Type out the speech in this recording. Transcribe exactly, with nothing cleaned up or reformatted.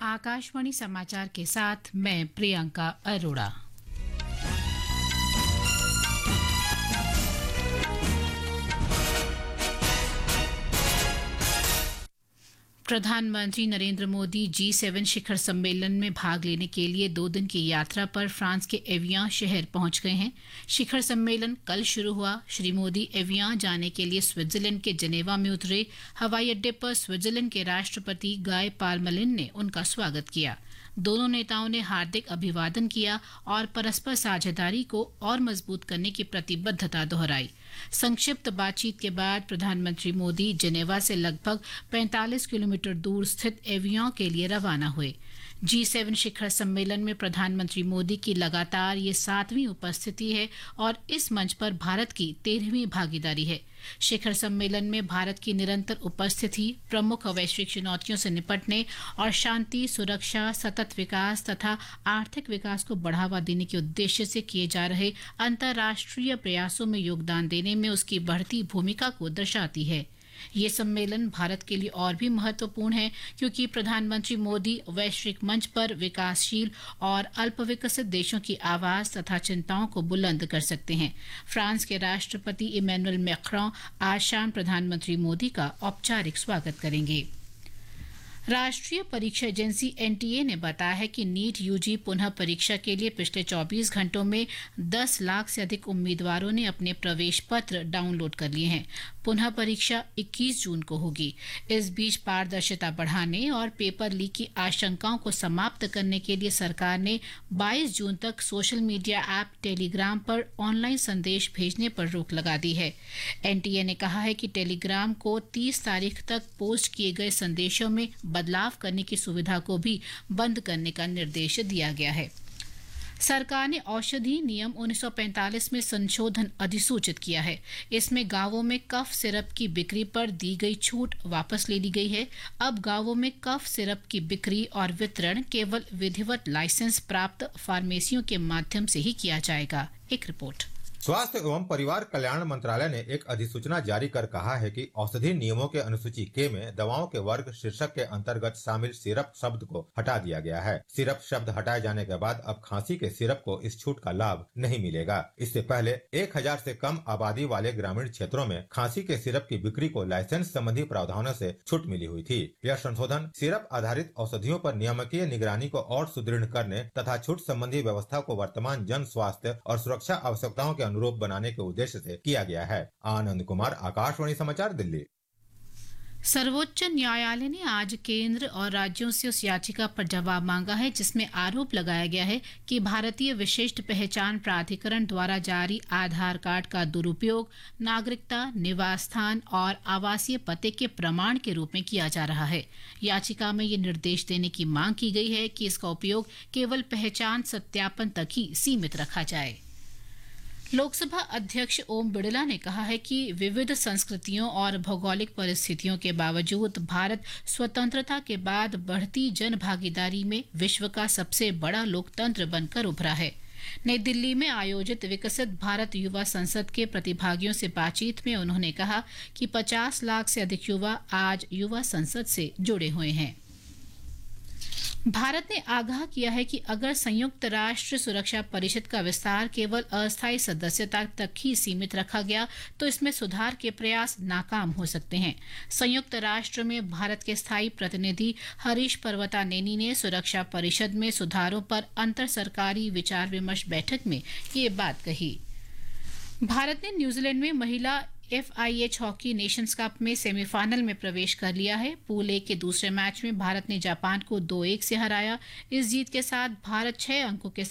आकाशवाणी समाचार के साथ मैं प्रियंका अरोड़ा। प्रधानमंत्री नरेंद्र मोदी जी सेवन शिखर सम्मेलन में भाग लेने के लिए दो दिन की यात्रा पर फ्रांस के एवियान शहर पहुंच गए हैं। शिखर सम्मेलन कल शुरू हुआ। श्री मोदी एवियान जाने के लिए स्विट्जरलैंड के जेनेवा में उतरे। हवाई अड्डे पर स्विट्जरलैंड के राष्ट्रपति गाय पारमेलिन ने उनका स्वागत किया। दोनों नेताओं ने हार्दिक अभिवादन किया और परस्पर साझेदारी को और मजबूत करने की प्रतिबद्धता दोहराई। संक्षिप्त बातचीत के बाद प्रधानमंत्री मोदी जेनेवा से लगभग पैंतालीस किलोमीटर दूर स्थित एवियान के लिए रवाना हुए। जी सेवन शिखर सम्मेलन में प्रधानमंत्री मोदी की लगातार ये सातवीं उपस्थिति है और इस मंच पर भारत की तेरहवीं भागीदारी है। शिखर सम्मेलन में भारत की निरंतर उपस्थिति प्रमुख वैश्विक चुनौतियों से निपटने और शांति, सुरक्षा, सतत विकास तथा आर्थिक विकास को बढ़ावा देने के उद्देश्य से किए जा रहे अंतर्राष्ट्रीय प्रयासों में योगदान देने में उसकी बढ़ती भूमिका को दर्शाती है। ये सम्मेलन भारत के लिए और भी महत्वपूर्ण है क्योंकि प्रधानमंत्री मोदी वैश्विक मंच पर विकासशील और अल्पविकसित देशों की आवाज तथा चिंताओं को बुलंद कर सकते हैं। फ्रांस के राष्ट्रपति इमैनुअल मैक्रों आज शाम प्रधानमंत्री मोदी का औपचारिक स्वागत करेंगे। राष्ट्रीय परीक्षा एजेंसी एनटीए ने बताया है कि नीट यूजी पुनः परीक्षा के लिए पिछले चौबीस घंटों में दस लाख से अधिक उम्मीदवारों ने अपने प्रवेश पत्र डाउनलोड कर लिए हैं। पुनः परीक्षा इक्कीस जून को होगी। इस बीच पारदर्शिता बढ़ाने और पेपर लीक की आशंकाओं को समाप्त करने के लिए सरकार ने बाईस जून तक सोशल मीडिया ऐप टेलीग्राम पर ऑनलाइन संदेश भेजने पर रोक लगा दी है। एनटीए ने कहा है कि टेलीग्राम को तीस तारीख तक पोस्ट किए गए संदेशों में बदलाव करने की सुविधा को भी बंद करने का निर्देश दिया गया है। सरकार ने औषधि नियम उन्नीस सौ पैंतालीस में संशोधन अधिसूचित किया है। इसमें गांवों में कफ सिरप की बिक्री पर दी गई छूट वापस ले ली गई है। अब गांवों में कफ सिरप की बिक्री और वितरण केवल विधिवत लाइसेंस प्राप्त फार्मेसियों के माध्यम से ही किया जाएगा। एक रिपोर्ट। स्वास्थ्य एवं परिवार कल्याण मंत्रालय ने एक अधिसूचना जारी कर कहा है कि औषधि नियमों के अनुसूची के में दवाओं के वर्ग शीर्षक के अंतर्गत शामिल सिरप शब्द को हटा दिया गया है। सिरप शब्द हटाए जाने के बाद अब खांसी के सिरप को इस छूट का लाभ नहीं मिलेगा। इससे पहले एक हजार से कम आबादी वाले ग्रामीण क्षेत्रों में खांसी के सिरप की बिक्री को लाइसेंस संबंधी प्रावधानों से छूट मिली हुई थी। यह संशोधन सिरप आधारित औषधियों पर नियामकीय निगरानी को और सुदृढ़ करने तथा छूट संबंधी व्यवस्था को वर्तमान जन स्वास्थ्य और सुरक्षा आवश्यकताओं के अनुरूप बनाने के उद्देश्य से किया गया है। आनंद कुमार, आकाशवाणी समाचार, दिल्ली। सर्वोच्च न्यायालय ने आज केंद्र और राज्यों से उस याचिका पर जवाब मांगा है जिसमें आरोप लगाया गया है कि भारतीय विशिष्ट पहचान प्राधिकरण द्वारा जारी आधार कार्ड का दुरुपयोग नागरिकता, निवास स्थान और आवासीय पते के प्रमाण के रूप में किया जा रहा है। याचिका में ये निर्देश देने की मांग की गई है कि इसका उपयोग केवल पहचान सत्यापन तक ही सीमित रखा जाए। लोकसभा अध्यक्ष ओम बिड़ला ने कहा है कि विविध संस्कृतियों और भौगोलिक परिस्थितियों के बावजूद भारत स्वतंत्रता के बाद बढ़ती जन भागीदारी में विश्व का सबसे बड़ा लोकतंत्र बनकर उभरा है। नई दिल्ली में आयोजित विकसित भारत युवा संसद के प्रतिभागियों से बातचीत में उन्होंने कहा कि पचास लाख से अधिक युवा आज युवा संसद से जुड़े हुए हैं। भारत ने आगाह किया है कि अगर संयुक्त राष्ट्र सुरक्षा परिषद का विस्तार केवल अस्थायी सदस्यता तक ही सीमित रखा गया तो इसमें सुधार के प्रयास नाकाम हो सकते हैं। संयुक्त राष्ट्र में भारत के स्थायी प्रतिनिधि हरीश पर्वतानेनी ने सुरक्षा परिषद में सुधारों पर अंतर सरकारी विचार विमर्श बैठक में ये बात कही। भारत ने न्यूजीलैंड में महिला F I H hockey Nations cup में सेमीफाइनल में प्रवेश कर लिया है। पूल ए के दूसरे मैच में भारत ने जापान को दो एक से हराया। इस जीत के साथ भारत छह अंकों के